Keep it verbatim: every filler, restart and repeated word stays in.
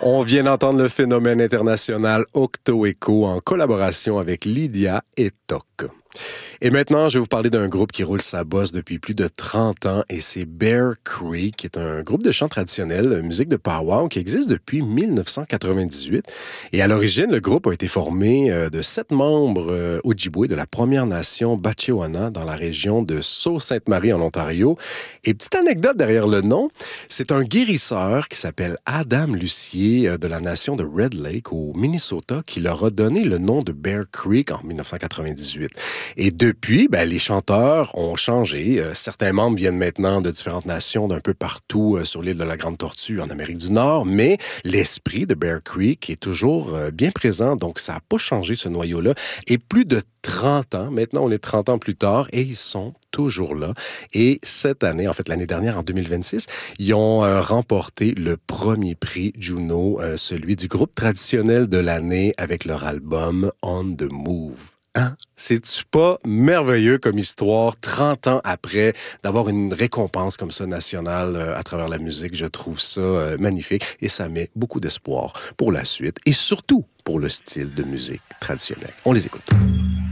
On vient d'entendre le phénomène international Octo Echo en collaboration avec Lydia et Toc. Et maintenant, je vais vous parler d'un groupe qui roule sa bosse depuis plus de trente ans et c'est Bear Creek, qui est un groupe de chant traditionnel, musique de powwow, qui existe depuis mille neuf cent quatre-vingt-dix-huit. Et à l'origine, le groupe a été formé de sept membres Ojibwe de la Première Nation Batchewana dans la région de Sault-Sainte-Marie en Ontario. Et petite anecdote derrière le nom, c'est un guérisseur qui s'appelle Adam Lucier de la nation de Red Lake au Minnesota qui leur a donné le nom de Bear Creek en mille neuf cent quatre-vingt-dix-huit. Et depuis, ben, les chanteurs ont changé. Euh, certains membres viennent maintenant de différentes nations d'un peu partout euh, sur l'île de la Grande Tortue en Amérique du Nord, mais l'esprit de Bear Creek est toujours euh, bien présent, donc ça n'a pas changé ce noyau-là. Et plus de trente ans, maintenant on est trente ans plus tard, et ils sont toujours là. Et cette année, en fait l'année dernière, en deux mille vingt-six, ils ont euh, remporté le premier prix Juno, euh, celui du groupe traditionnel de l'année avec leur album On the Move. Hein? C'est-tu pas merveilleux comme histoire, trente ans après, d'avoir une récompense comme ça nationale euh, à travers la musique? Je trouve ça euh, magnifique et ça met beaucoup d'espoir pour la suite et surtout pour le style de musique traditionnel. On les écoute.